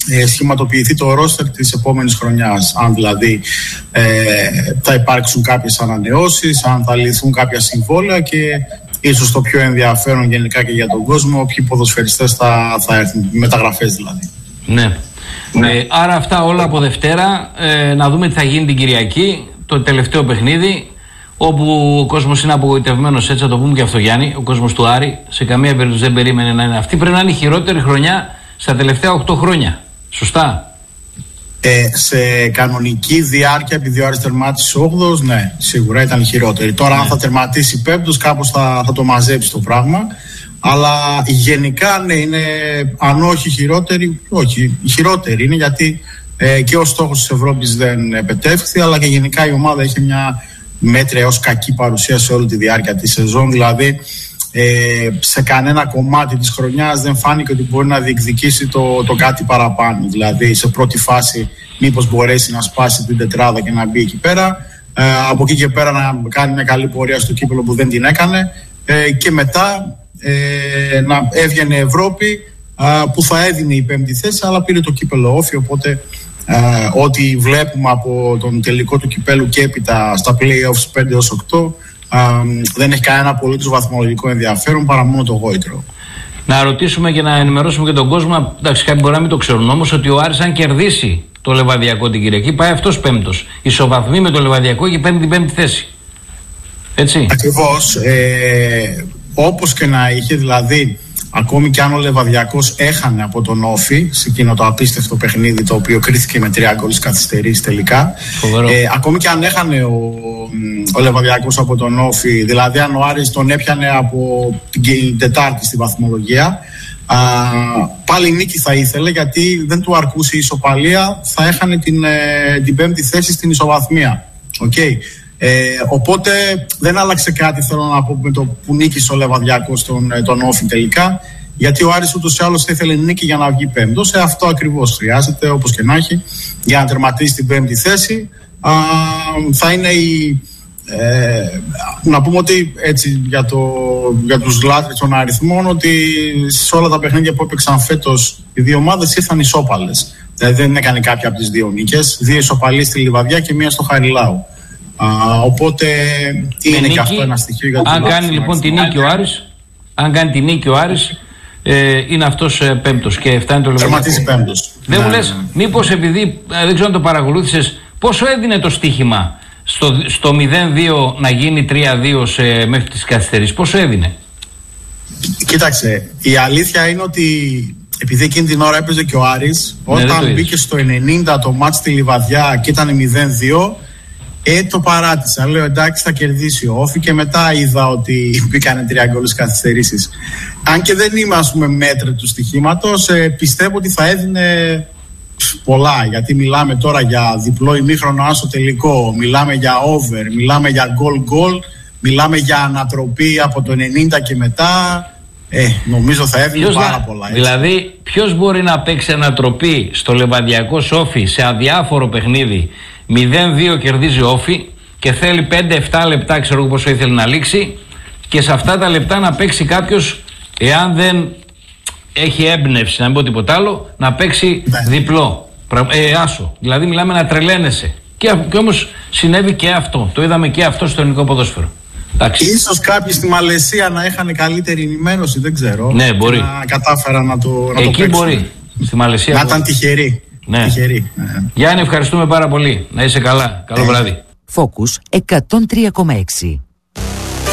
σχηματοποιηθεί το ρόστερ της επόμενης χρονιάς. Αν δηλαδή θα υπάρξουν κάποιες ανανεώσεις, αν θα λυθούν κάποια συμβόλαια και ίσως το πιο ενδιαφέρον γενικά και για τον κόσμο, ποιοι ποδοσφαιριστές θα έρθουν, μεταγραφές δηλαδή. Ναι. Άρα αυτά όλα από Δευτέρα, να δούμε τι θα γίνει την Κυριακή, το τελευταίο παιχνίδι, όπου ο κόσμος είναι απογοητευμένος, έτσι θα το πούμε και αυτό, Γιάννη, ο κόσμος του Άρη σε καμία περίπτωση δεν περίμενε να είναι αυτή. Πρέπει να είναι η χειρότερη χρονιά στα τελευταία 8 χρόνια. Σωστά. Σε κανονική διάρκεια, επειδή ο Άρης τερμάτισε 8ος, ναι, σίγουρα ήταν η χειρότερη. Τώρα, αν θα τερματίσει 5ος, κάπως θα το μαζέψει το πράγμα. Αλλά γενικά, ναι, είναι, αν όχι χειρότερη, όχι, η χειρότερη είναι, γιατί και ο στόχος της Ευρώπης δεν επετεύχθη, αλλά και γενικά η ομάδα είχε μια μέτρια έως κακή παρουσία σε όλη τη διάρκεια της σεζόν. Δηλαδή, σε κανένα κομμάτι της χρονιάς δεν φάνηκε ότι μπορεί να διεκδικήσει το κάτι παραπάνω. Δηλαδή, σε πρώτη φάση, μήπως μπορέσει να σπάσει την τετράδα και να μπει εκεί πέρα. Από εκεί και πέρα να κάνει μια καλή πορεία στο κύπελλο που δεν την έκανε. Και μετά να έβγαινε Ευρώπη που θα έδινε η πέμπτη θέση, αλλά πήρε το κύπελλο όφι. Οπότε ό,τι βλέπουμε από τον τελικό του κυπέλλου και έπειτα στα play-offs 5-8 δεν έχει κανένα απολύτως βαθμολογικό ενδιαφέρον παρά μόνο το γόητρο. Να ρωτήσουμε και να ενημερώσουμε και τον κόσμο, εντάξει, κάποιοι μπορεί να μην το ξέρουν όμως, ότι ο Άρης αν κερδίσει το Λεβαδιακό την Κυριακή πάει αυτός πέμπτος. Ισοβαθμεί με το Λεβαδιακό και παίρνει την πέμπτη θέση. Έτσι. Ακριβώς. Όπως και να είχε, δηλαδή, ακόμη και αν ο Λεβαδιακός έχανε από τον Όφι σε εκείνο το απίστευτο παιχνίδι, το οποίο κρίθηκε με 3 γκολ καθυστερήσεις τελικά. Ακόμη και αν έχανε ο Λεβαδιακός από τον Όφι, δηλαδή αν ο Άρης τον έπιανε από την Τετάρτη στη βαθμολογία, πάλι νίκη θα ήθελε, γιατί δεν του αρκούσε η ισοπαλία, θα έχανε την πέμπτη θέση στην ισοβαθμία. Okay. Οπότε δεν άλλαξε κάτι, θέλω να πω, με το που νίκησε ο Λεβαδιακός τον Όφι τελικά, γιατί ο Άρης ούτως ή άλλως θα ήθελε νίκη για να βγει πέμπτος. Αυτό ακριβώς χρειάζεται, όπως και να έχει, για να τερματίσει την πέμπτη θέση. Θα είναι να πούμε ότι έτσι για τους λάτρες των αριθμών, ότι σε όλα τα παιχνίδια που έπαιξαν φέτος οι δύο ομάδες ήρθαν ισόπαλες. Δηλαδή δεν έκανε κάποια από τις δύο νίκες, 2 ισοπαλίες στη Λιβαδιά και 1 στο Χαριλάου. Οπότε είναι και αυτό ένα στοιχείο για αν κάνει λοιπόν τη νίκη ο Άρης, αν κάνει τη νίκη ο Άρης, είναι αυτός πέμπτος και φτάνει το Λεβαδιακό. Τερματίζει πέμπτος. Δεν μου λες, μήπως επειδή δεν ξέρω αν το παρακολούθησες, πόσο έδινε το στοίχημα στο 0-2 να γίνει 3-2 μέχρι τις καθυστερήσεις, πόσο έδινε? Κοίταξε, η αλήθεια είναι ότι επειδή εκείνη την ώρα έπαιζε και ο Άρης, όταν μπήκε στο 90 το μάτς στη Λιβαδιά και ήταν 0-2, το παράτησα. Λέω εντάξει, θα κερδίσει ο Όφι, και μετά είδα ότι μπήκανε 3 γκολ καθυστερήσεις. Αν και δεν είμαι, ας πούμε, μέτρη του στοιχήματος, πιστεύω ότι θα έδινε πολλά, γιατί μιλάμε τώρα για διπλό ημίχρονο άσο τελικό, μιλάμε για over, μιλάμε για goal, μιλάμε για ανατροπή από το 90 και μετά. Νομίζω θα έδινε πάρα πολλά. Έτσι. Δηλαδή, ποιος μπορεί να παίξει ανατροπή στο Λεβαδιακό Όφι σε αδιάφορο παιχνίδι? 0-2 κερδίζει ο Όφι και θέλει 5-7 λεπτά, ξέρω εγώ πόσο ήθελε να λήξει, και σε αυτά τα λεπτά να παίξει κάποιος, εάν δεν έχει έμπνευση, να μην πω τίποτα άλλο, να παίξει διπλό, άσο. Δηλαδή μιλάμε να τρελαίνεσαι. Και όμως συνέβη και αυτό. Το είδαμε και αυτό στο ελληνικό ποδόσφαιρο. Ίσως κάποιοι στη Μαλαισία να είχαν καλύτερη ενημέρωση, δεν ξέρω. Ναι, μπορεί. Να κατάφεραν να το εκεί το μπορεί. Στη Μαλαισία να ήταν τυχεροί. Ναι. Γιάννη, ευχαριστούμε πάρα πολύ. Να είσαι καλά. Καλό βράδυ. Focus 103,6.